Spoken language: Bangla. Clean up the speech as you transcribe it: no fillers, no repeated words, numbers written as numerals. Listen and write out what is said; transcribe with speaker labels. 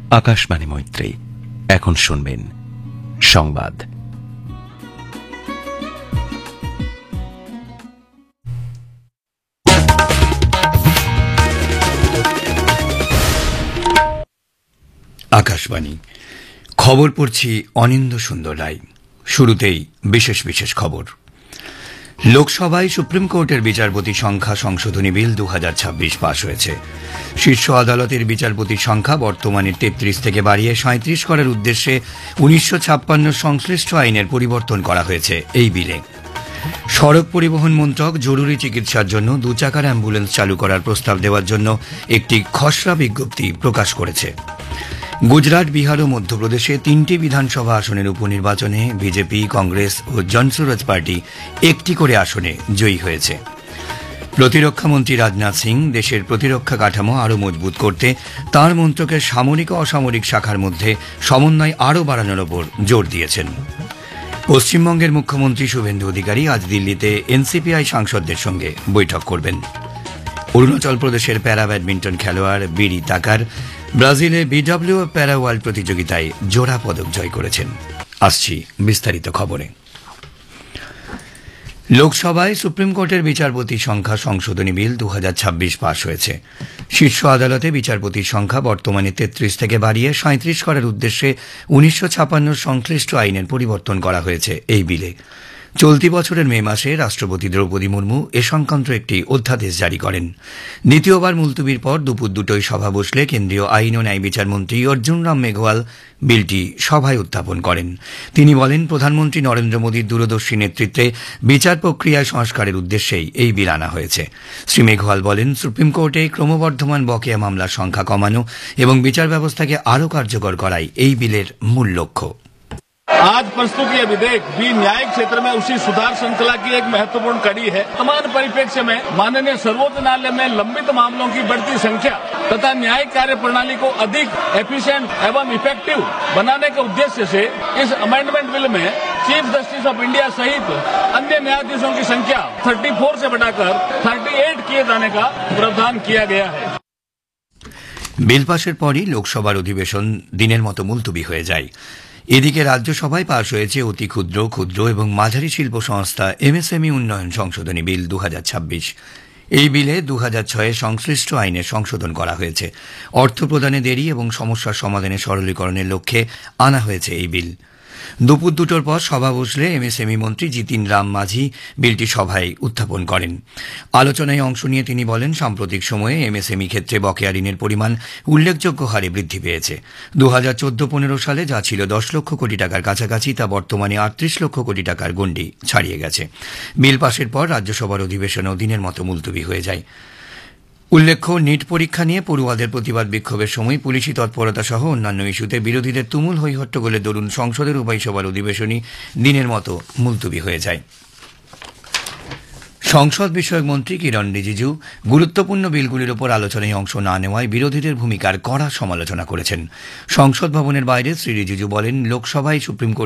Speaker 1: আকাশবাণী মৈত্রী। এখন শুনবেন সংবাদ। আকাশবাণী খবর পড়ছি অনিন্দ সুন্দর রায়। শুরুতেই বিশেষ বিশেষ খবর। লোকসভায় সুপ্রিম কোর্টের বিচারপতি সংখ্যা সংশোধনী বিল 2026 পাশ হয়েছে। শীর্ষ আদালতের বিচারপতির সংখ্যা বর্তমানে 33 থেকে বাড়িয়ে 37 করার উদ্দেশ্যে 1956 সংশ্লিষ্ট আইনের পরিবর্তন করা হয়েছে এই বিলে। সড়ক পরিবহন মন্ত্রক জরুরি চিকিৎসার জন্য 2 চাকার অ্যাম্বুলেন্স চালু করার প্রস্তাব দেওয়ার জন্য একটি খসড়া বিজ্ঞপ্তি প্রকাশ করেছে। গুজরাট, বিহার ও মধ্যপ্রদেশে 3টি বিধানসভা আসনের উপনির্বাচনে বিজেপি, কংগ্রেস ও জনসুরাজ পার্টি একটি করে আসনে জয়ী হয়েছে। প্রতিরক্ষামন্ত্রী রাজনাথ সিং দেশের প্রতিরক্ষা কাঠামো আরও মজবুত করতে তাঁর মন্ত্রকের সামরিক ও অসামরিক শাখার মধ্যে সমন্বয় আরও বাড়ানোর ওপর জোর দিয়েছেন। পশ্চিমবঙ্গের মুখ্যমন্ত্রী শুভেন্দু অধিকারী আজ দিল্লিতে এনসিপিআই সাংসদদের সঙ্গে বৈঠক করবেন। অরুণাচল প্রদেশের প্যারা ব্যাডমিন্টন খেলোয়াড় বিরি তাকার ব্রাজিলে বিডব্লিউ প্যারা ওয়ার্ল্ড প্রতিযোগিতায় জোড়া পদক জয় করেছেন। আসছি বিস্তারিত খবরে। লোকসভায় সুপ্রিম কোর্টের বিচারপতি সংখ্যা সংশোধনী বিল 2026 পাশ হয়েছে। শীর্ষ আদালতে বিচারপতির সংখ্যা বর্তমানে 33 থেকে বাড়িয়ে 37 করার উদ্দেশ্যে 1956 সংশ্লিষ্ট আইনের পরিবর্তন করা হয়েছে এই বিলে। চলতি বছরের মে মাসে রাষ্ট্রপতি দ্রৌপদী মুর্মু এ সংক্রান্ত একটি অধ্যাদেশ জারি করেন। দ্বিতীয়বার মুলতবির পর দুপুর দুটোয় সভা বসলে কেন্দ্রীয় আইন ও ন্যায় বিচারমন্ত্রী অর্জুন রাম মেঘওয়াল বিলটি সভায় উত্থাপন করেন। তিনি বলেন, প্রধানমন্ত্রী নরেন্দ্র মোদীর দূরদর্শী নেতৃত্বে বিচার প্রক্রিয়ায় সংস্কারের উদ্দেশ্যেই এই বিল আনা হয়েছে। শ্রী মেঘওয়াল বলেন, সুপ্রিম কোর্টে ক্রমবর্ধমান বকেয়া মামলার সংখ্যা কমানো এবং বিচার ব্যবস্থাকে আরও কার্যকর করাই এই বিলের মূল লক্ষ্য।
Speaker 2: आज प्रस्तुत यह विधेयक भी न्यायिक क्षेत्र में उसी सुधार श्रृंखला की एक महत्वपूर्ण कड़ी है। वर्तमान परिप्रेक्ष्य में माननीय सर्वोच्च न्यायालय में लंबित मामलों की बढ़ती संख्या तथा न्यायिक कार्य प्रणाली को अधिक एफिशिएंट एवं इफेक्टिव बनाने के उद्देश्य से इस अमेंडमेंट बिल में चीफ जस्टिस ऑफ इंडिया सहित अन्य न्यायाधीशों की संख्या 34 से बढ़ाकर 38 किए जाने का प्रावधान किया गया है।
Speaker 1: বিল পাশের পরই লোকসভার অধিবেশন দিনের মতো মুলতবি হয়ে যায়। এদিকে রাজ্যসভায় পাশ হয়েছে অতি ক্ষুদ্র, ক্ষুদ্র এবং মাঝারি শিল্প সংস্থা এমএসএমই উন্নয়ন সংশোধনী বিল 2026। এই বিলে 2006 সংশ্লিষ্ট আইনে সংশোধন করা হয়েছে। অর্থ প্রদানে দেরি এবং সমস্যার সমাধানে সরলীকরণের লক্ষ্যে আনা হয়েছে এই বিল। দুপুর দুটোর পর সভা বসলে এমএসএমই মন্ত্রী জিতিন রাম মাঝি বিলটি সভায় উত্থাপন করেন। আলোচনায় অংশ নিয়ে তিনি বলেন, সাম্প্রতিক সময়ে এমএসএমই ক্ষেত্রে বকেয়া ঋণের পরিমাণ উল্লেখযোগ্য হারে বৃদ্ধি পেয়েছে। 2014-15 সালে যা ছিল 10 লক্ষ কোটি টাকার কাছাকাছি তা বর্তমানে 38 লক্ষ কোটি টাকার গণ্ডি ছাড়িয়ে গেছে। বিল পাশের পর রাজ্যসভার অধিবেশনও দিনের মতো মুলতবি হয়ে যায়। উল্লেখ্য, নিট পরীক্ষা নিয়ে পড়ুয়াদের প্রতিবাদ বিক্ষোভের সময় পুলিশি তৎপরতা সহ অন্যান্য ইস্যুতে বিরোধীদের তুমুল হৈহট্টগোলের দরুন সংসদের উভয় সভার অধিবেশনই দিনের মতো মুলতবি হয়ে যায়। সংসদ বিষয়ক মন্ত্রী কিরণ রিজিজু গুরুত্বপূর্ণ বিলগুলির ওপর আলোচনায় অংশ না নেওয়ায় বিরোধীদের ভূমিকার কড়া সমালোচনা করেছেন। সংসদ ভবনের বাইরে শ্রী রিজিজু বলেন, লোকসভায় সুপ্রিম কোর্ট